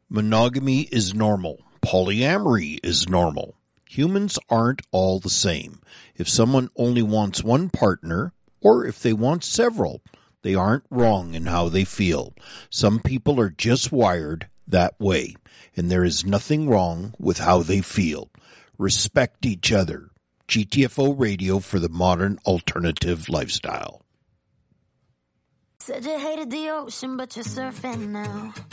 Monogamy is normal. Polyamory is normal. Humans aren't all the same. If someone only wants one partner, or if they want several, they aren't wrong in how they feel. Some people are just wired that way, and there is nothing wrong with how they feel. Respect each other. GTFO Radio for the modern alternative lifestyle. Said you hated the ocean, but you're surfing now.